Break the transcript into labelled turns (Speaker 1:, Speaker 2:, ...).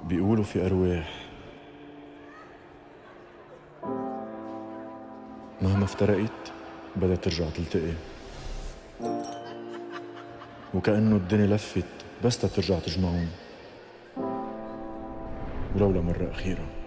Speaker 1: بيقولوا في أرواح مهما افترقت بدها ترجع تلتقي، وكأنه الدنيا لفت بس ترجع تجمعهم ولو لمرة أخيرة.